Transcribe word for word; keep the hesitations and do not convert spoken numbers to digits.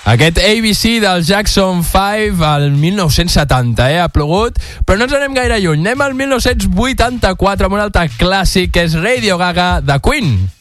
Aquest A B C del Jackson five al mil nou-cents setanta, eh? Ha plogut, però no ens anem gaire lluny. Anem al mil nou-cents vuitanta-quatre amb un altre clàssic que és Radio Gaga de Queen.